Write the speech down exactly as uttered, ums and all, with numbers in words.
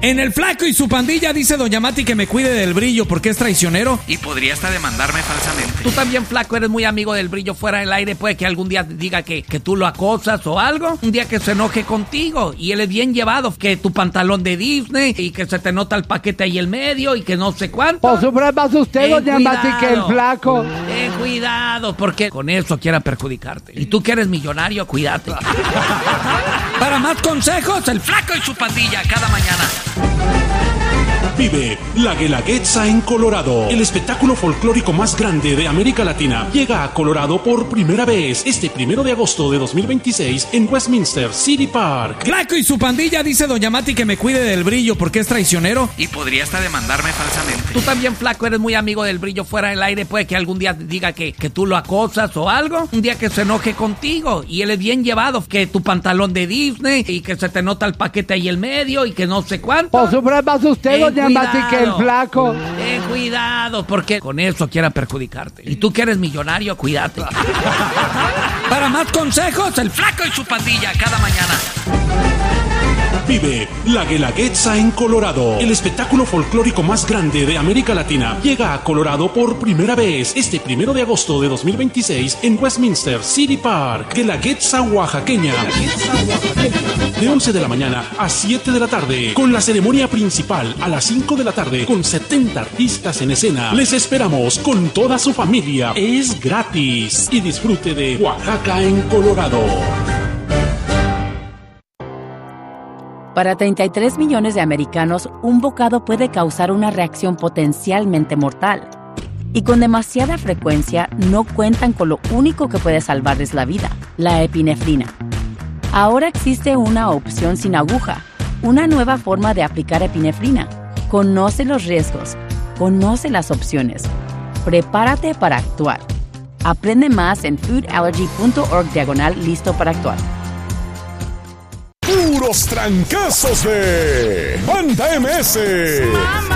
En el Flaco y su pandilla dice doña Mati que me cuide del brillo porque es traicionero y podría hasta demandarme falsamente. Tú también, Flaco, eres muy amigo del brillo fuera del aire. Puede que algún día te diga que, que tú lo acosas o algo. Un día que se enoje contigo y él es bien llevado, que tu pantalón de Disney y que se te nota el paquete ahí en medio y que no sé cuánto. Por sufrir más usted, doña Mati, que el Flaco. Ten cuidado, porque con eso quiera perjudicarte. Y tú que eres millonario, cuídate. Para más consejos, el Flaco y su pandilla cada mañana. Vive la Guelaguetza en Colorado. El espectáculo folclórico más grande de América Latina llega a Colorado por primera vez este primero de agosto de dos mil veintiséis en Westminster City Park. Flaco y su pandilla dice doña Mati que me cuide del brillo porque es traicionero y podría hasta demandarme falsamente. Tú también, Flaco, eres muy amigo del brillo fuera del aire. Puede que algún día te diga que, que tú lo acosas o algo. Un día que se enoje contigo y él es bien llevado, que tu pantalón de Disney y que se te nota el paquete ahí en medio y que no sé cuánto. Por sufrir más usted, doña Mati, que el Flaco. Ten cuidado, porque con eso quiera perjudicarte. Y tú que eres millonario, cuídate. Para más consejos, el Flaco y su pandilla cada mañana. Vive la Guelaguetza en Colorado. El espectáculo folclórico más grande de América Latina llega a Colorado por primera vez este primero de agosto de dos mil veintiséis en Westminster City Park. Guelaguetza oaxaqueña. De once de la mañana a siete de la tarde, con la ceremonia principal a las cinco de la tarde, con setenta artistas en escena. Les esperamos con toda su familia. Es gratis. Y disfrute de Oaxaca en Colorado. Para treinta y tres millones de americanos, un bocado puede causar una reacción potencialmente mortal. Y con demasiada frecuencia, no cuentan con lo único que puede salvarles la vida, la epinefrina. Ahora existe una opción sin aguja, una nueva forma de aplicar epinefrina. Conoce los riesgos, conoce las opciones. Prepárate para actuar. Aprende más en foodallergy.org diagonal listo para actuar. Puros trancazos de Banda M S.